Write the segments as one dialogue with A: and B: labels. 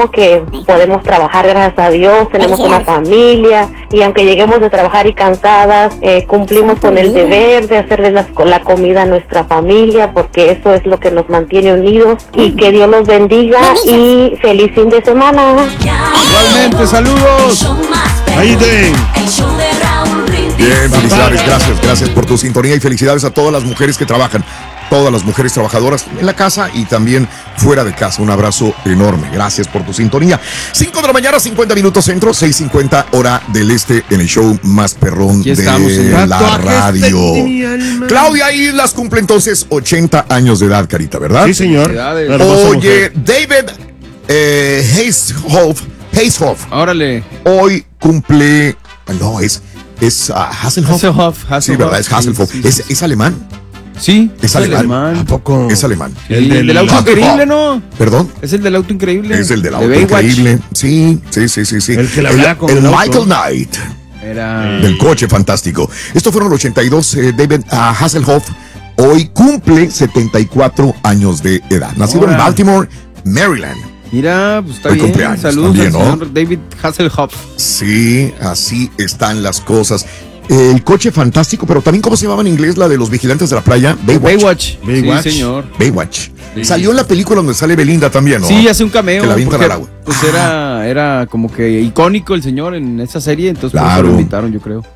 A: ¿no? Que podemos trabajar, gracias a Dios, tenemos una familia, y aunque lleguemos de trabajar y cansadas, cumplimos con el deber de hacerles la comida a nuestra familia, porque eso es lo que nos mantiene unidos. Y que Dios los bendiga y feliz fin de semana.
B: Igualmente, saludos.
C: Ahí te.
D: Bien, felicidades, gracias por tu sintonía y felicidades a todas las mujeres que trabajan, todas las mujeres trabajadoras en la casa y también fuera de casa. Un abrazo enorme, gracias por tu sintonía. 5 de la mañana, 50 minutos centro, 6:50 hora del este, en el show más perrón de la radio. Claudia Islas cumple entonces 80 años de edad, Carita, ¿verdad?
C: Sí, señor.
D: Oye, David Hasselhoff.
B: Órale.
D: Hoy cumple, no, es Hasselhoff. Sí, ¿verdad? Es Hasselhoff.
B: Sí.
D: ¿Es alemán?
B: Sí.
D: ¿Es alemán?
C: ¿A poco?
D: Es alemán.
B: El del auto increíble, ¿no?
D: ¿Perdón?
B: Es el del auto increíble.
D: Es el del auto
B: Baywatch.
D: increíble. Sí.
C: El que le hablaba con
D: el
C: el auto.
D: Michael Knight.
B: Era
D: Del coche fantástico. Estos fueron los 82. David Hasselhoff hoy cumple 74 años de edad. Nacido en Baltimore, Maryland.
B: Mira, pues está
D: Hoy
B: bien.
D: cumpleaños
B: Saludos
D: también,
B: al
D: ¿no?
B: señor David Hasselhoff.
D: Sí, así están las cosas. El coche fantástico, pero también, ¿cómo se llamaba en inglés la de los vigilantes de la playa?
B: Baywatch.
C: Baywatch.
B: Sí, señor.
D: Baywatch.
B: Sí.
D: Salió en la película donde sale Belinda también, ¿no?
B: Sí, hace un cameo.
D: Que la avientan
B: porque,
D: al agua.
B: Pues era como que icónico el señor en esa serie, entonces por eso
D: Claro.
B: lo invitaron, yo creo.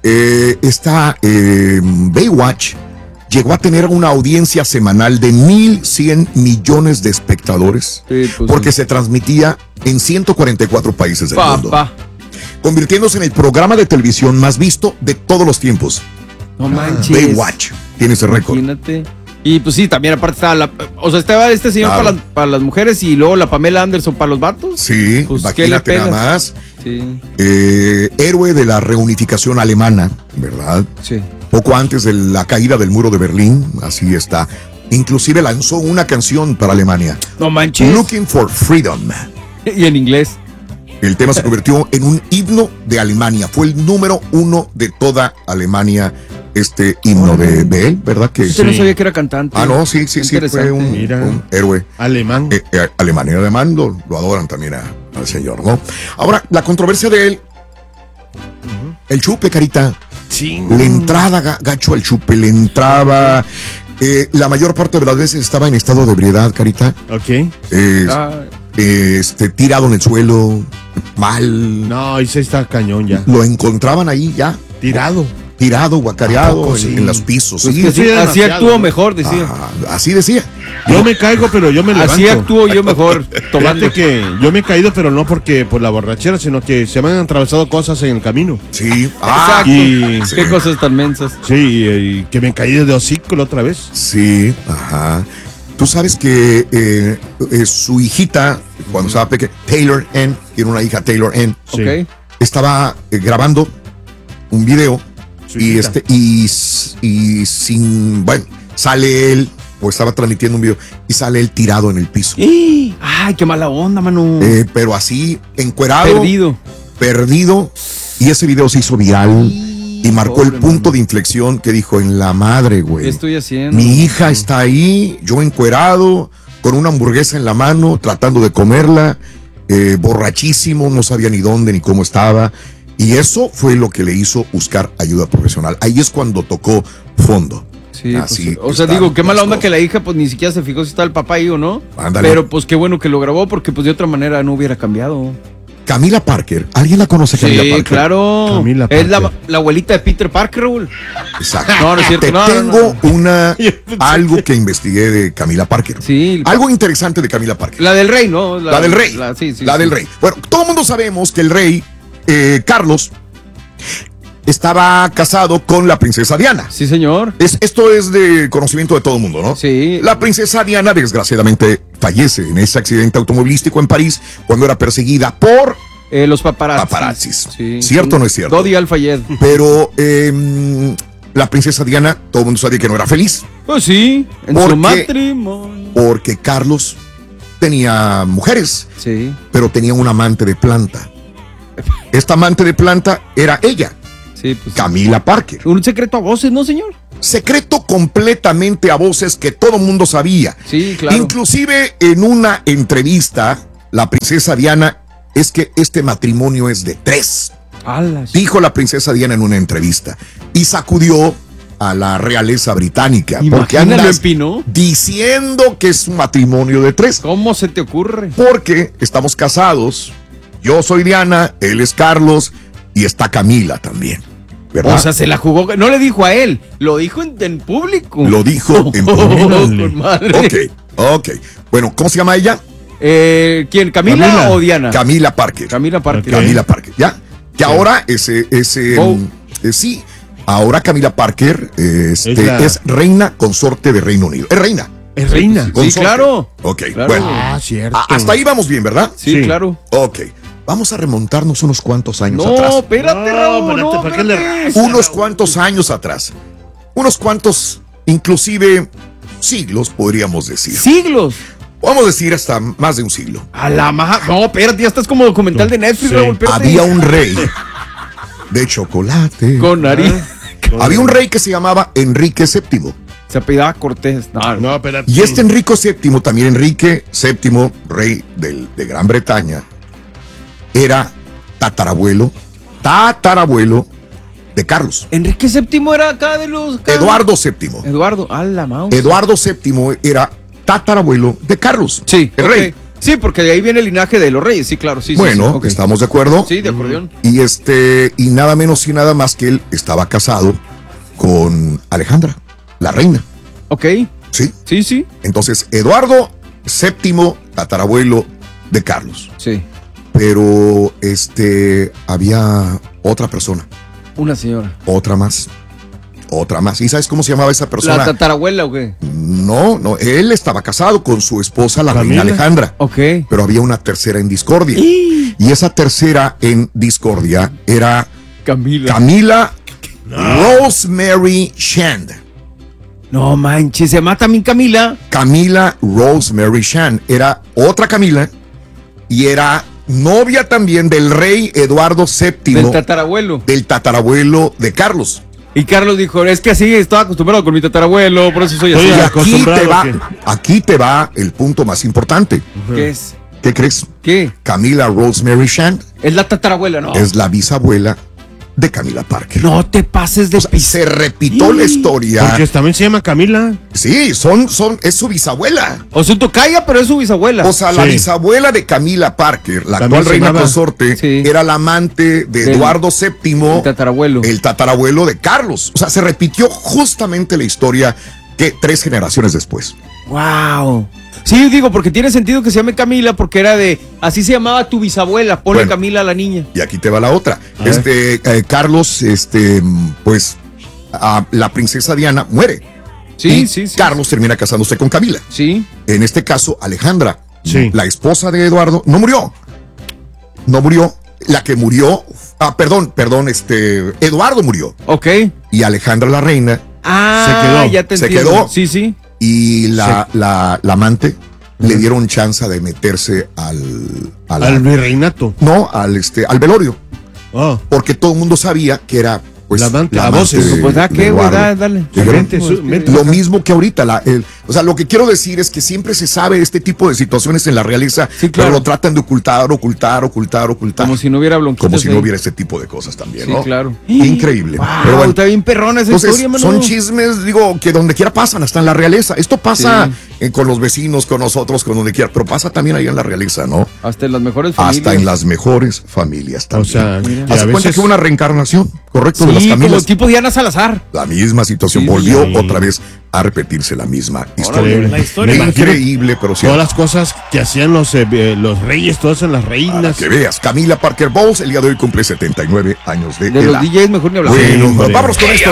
D: Baywatch llegó a tener una audiencia semanal de 1,100 millones de espectadores,
B: Sí, pues,
D: porque se transmitía en 144 países del mundo, convirtiéndose en el programa de televisión más visto de todos los tiempos.
B: No manches.
D: Baywatch tiene ese récord.
B: Imagínate. Y pues sí, también aparte estaba este señor
D: Claro.
B: para las mujeres y luego la Pamela Anderson para los vatos.
D: Sí,
B: Pues, ¿qué le
D: imagínate nada
B: pegas?
D: más.
B: Sí,
D: Héroe de la reunificación alemana, ¿verdad?
B: sí.
D: Poco antes de la caída del muro de Berlín, así está. Inclusive lanzó una canción para Alemania,
B: No manches.
D: Looking for Freedom.
B: Y en inglés.
D: El tema se convirtió en un himno de Alemania. Fue el número 1 de toda Alemania, este himno de él, ¿verdad? Que
B: Usted no sabía que era cantante.
D: no, sí,
B: Interesante.
D: fue un héroe
C: Alemán.
D: alemán. Y alemán lo adoran también al señor, ¿no? Ahora, la controversia de él, el chupe, Carita.
C: Sí.
D: La entrada, gacho al chupe, le entraba. La mayor parte de las veces estaba en estado de ebriedad, Carita.
C: Ok.
D: Tirado en el suelo, mal.
C: No, ese está cañón ya.
D: Lo encontraban ahí ya,
C: Tirado.
D: guacareado
C: poco, sí?
D: en los pisos.
B: Pues
D: Sí.
B: que
C: sí,
B: así
C: demasiado,
B: actuó
C: ¿no?
B: mejor, decía.
D: Así decía.
C: Yo me caigo, pero yo me levanto.
B: Así actuó yo mejor tomando.
C: Fíjate que yo me he caído, pero no porque por la borrachera, sino que se me han atravesado cosas en el camino.
D: Sí.
B: Exacto.
C: y-
B: Qué cosas tan mensas.
C: Sí, y que me caí de hocico la otra vez.
D: Sí, ajá. Tú sabes que su hijita, cuando estaba pequeña, Taylor Ann, tiene una hija, Taylor Ann,
C: Sí.
B: Ok.
D: estaba grabando un video
C: Su
D: y
C: hijita.
D: sale él, o estaba transmitiendo un video y sale él tirado en el piso.
B: Ay, qué mala onda, mano.
D: Pero así, encuerado,
B: Perdido.
D: y ese video se hizo viral y marcó
B: pobre
D: el punto
B: mano.
D: de inflexión que dijo, en la madre, güey.
B: ¿Qué estoy haciendo?
D: Mi hija está ahí, yo encuerado, con una hamburguesa en la mano, tratando de comerla, borrachísimo, no sabía ni dónde ni cómo estaba. Y eso fue lo que le hizo buscar ayuda profesional. Ahí es cuando tocó fondo.
B: Sí,
D: Así
B: pues, o sea,
D: están
B: digo, qué mala
D: las
B: onda
D: cosas.
B: que la hija pues ni siquiera se fijó si estaba el papá ahí o no.
D: Ándale.
B: Pero pues qué bueno que lo grabó porque pues de otra manera no hubiera cambiado.
D: Camila Parker, ¿alguien la conoce, Camila
B: Sí,
D: Parker?
B: claro.
C: Camila
B: Es
C: Parker.
B: la abuelita de Peter Parker, Raúl.
D: Exacto.
B: No, no es cierto.
D: Te
B: No,
D: tengo
B: no.
D: algo que investigué de Camila Parker.
B: Sí.
D: Algo interesante de Camila Parker.
B: La del rey, ¿no?
D: La del rey.
B: Sí.
D: Del rey. Bueno, todo el mundo sabemos que el rey Carlos estaba casado con la princesa Diana.
B: Sí, señor.
D: Esto es de conocimiento de todo el mundo, ¿no?
B: Sí.
D: La princesa Diana, desgraciadamente, fallece en ese accidente automovilístico en París cuando era perseguida por
B: Los paparazzis.
D: paparazzis.
B: Sí.
D: ¿Cierto o no es cierto?
B: Dodi Al-Fayed.
D: Pero la princesa Diana, todo el mundo sabía que no era feliz
B: Pues sí, en
D: ¿Por
B: su
D: qué?
B: matrimonio.
D: porque Carlos tenía mujeres,
B: Sí.
D: pero tenía un amante de planta. Esta amante de planta era ella,
B: Sí, pues.
D: Camila Parker.
B: Un secreto a voces, ¿no, señor?
D: Secreto completamente a voces que todo el mundo sabía.
B: Sí, claro.
D: Inclusive en una entrevista la princesa Diana, es que este matrimonio es de 3. Dijo la princesa Diana en una entrevista y sacudió a la realeza británica. Porque andas diciendo que es un matrimonio de 3.
B: ¿Cómo se te ocurre?
D: Porque estamos casados. Yo soy Diana, él es Carlos y está Camila también, ¿verdad?
B: O sea, se la jugó. No le dijo a él, lo dijo en público.
D: Lo dijo en público. Ok. Bueno, ¿cómo se llama ella?
B: ¿Quién? ¿Camila o Diana?
D: Camila Parker.
B: Camila Parker.
D: Okay. Camila Parker, ¿ya? Que ahora sí, ahora Camila Parker es reina consorte de Reino Unido. Es reina.
C: Es reina.
B: Sí, claro.
D: Ok,
B: claro.
D: Bueno.
C: Cierto.
D: Hasta ahí vamos bien, ¿verdad?
B: Sí, claro.
D: Ok. Vamos a remontarnos unos cuantos años atrás.
B: No, espérate, Raúl.
D: Unos cuantos años atrás. Unos cuantos, inclusive, siglos, podríamos decir.
B: ¿Siglos?
D: Vamos a decir hasta más de un siglo.
B: No, espérate, ya estás como documental de Netflix, Raúl.
D: Había un rey de chocolate.
B: Con nariz.
D: Había un rey que se llamaba Enrique VII.
B: Se apellidaba Cortés.
C: No, espérate.
D: Y este Enrique VII, también Enrique VII, rey de Gran Bretaña, era tatarabuelo de Carlos.
B: Enrique VII era acá de los...
D: Eduardo VII.
B: Eduardo, a la mouse.
D: Eduardo VII era tatarabuelo de Carlos.
B: Sí,
D: el rey.
B: Sí, porque de ahí viene el linaje de los reyes, sí, claro, sí.
D: Bueno,
B: sí, okay.
D: ¿Estamos de acuerdo?
B: Sí, de acordeón.
D: Y nada menos y nada más que él estaba casado con Alejandra, la reina.
B: Ok.
D: Sí.
B: Sí.
D: Entonces, Eduardo VII, tatarabuelo de Carlos.
B: Sí.
D: Pero había otra persona.
B: Una señora.
D: Otra más. ¿Y sabes cómo se llamaba esa persona?
B: ¿La tatarabuela o qué?
D: No, él estaba casado con su esposa, la reina Alejandra.
B: Ok.
D: Pero había una tercera en discordia. Y esa tercera en discordia era Camila Rosemary Shand.
B: No manches, se llama también Camila.
D: Camila Rosemary Shand. Era otra Camila y era novia también del rey Eduardo VII.
B: Del tatarabuelo.
D: Del tatarabuelo de Carlos.
B: Y Carlos dijo, es que así estaba acostumbrado con mi tatarabuelo, por eso soy así.
D: Aquí te va el punto más importante.
B: ¿Qué es?
D: ¿Qué crees?
B: ¿Qué?
D: Camila Rosemary Shand.
B: Es la tatarabuela, ¿no?
D: Es la bisabuela de Camila Parker.
B: No te pases de
D: se repitió la historia.
C: Porque también se llama Camila.
D: Sí, es su bisabuela.
B: O sea, tocaya, pero es su bisabuela.
D: O sea, la bisabuela de Camila Parker, la actual reina consorte, era la amante de Eduardo VII. El tatarabuelo de Carlos. O sea, se repitió justamente la historia que 3 generaciones después.
B: ¡Wow! Sí, digo, porque tiene sentido que se llame Camila, porque era así se llamaba tu bisabuela, ponle Camila a la niña.
D: Y aquí te va la otra. Carlos, pues, la princesa Diana muere.
B: Sí.
D: Carlos termina casándose con Camila.
B: Sí.
D: En este caso, Alejandra, la esposa de Eduardo, no murió. La que murió, Eduardo murió.
B: Ok.
D: Y Alejandra, la reina,
B: se quedó. Ya te entiendo.
D: Se quedó.
B: Sí.
D: Y la amante le dieron chance de meterse al
C: virreinato.
D: No, al velorio. Porque todo el mundo sabía que era pues
C: la voz.
B: Pues dale.
D: Lo mismo que ahorita. O sea, lo que quiero decir es que siempre se sabe este tipo de situaciones en la realeza, pero lo tratan de ocultar.
B: Como si no hubiera blonquitas.
D: Como si no hubiera este tipo de cosas también, ¿no?
B: Sí, claro.
D: Increíble.
B: Wow,
D: pero bueno,
B: está bien perrona esa historia, mano.
D: Son chismes, digo, que donde quiera pasan, hasta en la realeza. Esto pasa con los vecinos, con nosotros, con donde quiera, pero pasa también ahí en la realeza, ¿no?
B: Hasta en las mejores familias.
D: Hasta en las mejores familias también.
C: O sea,
D: haz cuenta que una reencarnación, ¿correcto?
B: Sí,
D: de las Camilas.
B: Como tipo Diana Salazar.
D: La misma situación, volvió otra vez a repetirse la misma historia.
C: La historia
D: increíble, pero sí.
C: Todas las cosas que hacían los reyes, todas en las reinas.
D: Para que veas, Camila Parker Bowles el día de hoy cumple 79 años de edad.
B: De los DJs mejor ni hablar.
D: Bueno, vamos con esto.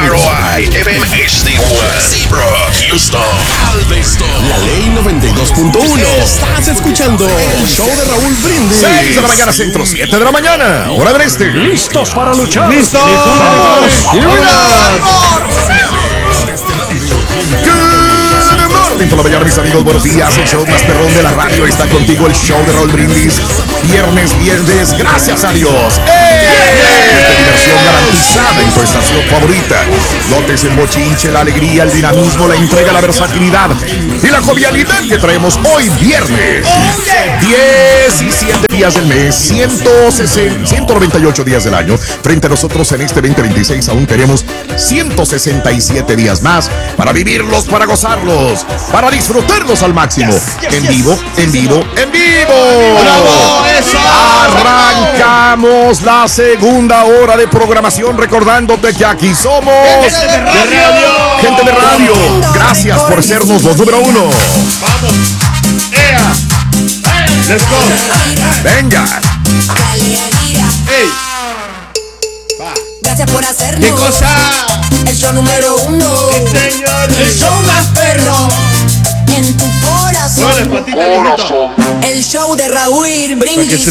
E: La ley 92.1. Estás escuchando el show de Raúl Brindis.
D: 6 de la mañana, centro, 7 de la mañana. Hora del este.
E: ¿Listos para luchar?
B: ¡Listos!
D: Por la mañana, mis amigos, buenos días. El show más perrón de la radio está contigo, el show de Raúl Brindis. Viernes viernes, gracias a Dios. Diversión garantizada en tu estación favorita. Notes el bochinche, la alegría, el dinamismo, la entrega, la versatilidad y la jovialidad que traemos hoy viernes. 17 días del mes, 198 días del año. Frente a nosotros en este 2026 aún tenemos 167 días más para vivirlos, para gozarlos, para disfrutarlos al máximo. En vivo, en vivo, en vivo.
B: ¡Bravo! ¡Eso!
D: Arrancamos la segunda hora de programación recordándote que aquí somos Gente de Radio. Gracias por sernos los número uno.
C: Vamos. ¡Ea! ¡Let's go!
D: Venga.
C: ¡Ey!
F: Gracias por hacerlo.
C: ¿Qué cosa?
F: El show número uno.
C: Señor.
F: El show más perro en tu
C: Suele,
F: corazón.
C: patita,
F: El show de Raúl Brindis.